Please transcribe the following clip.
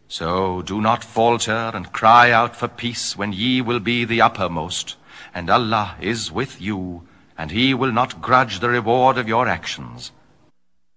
So do not falter and cry out for peace when ye will be the uppermost, and Allah is with you, and he will not grudge the reward of your actions.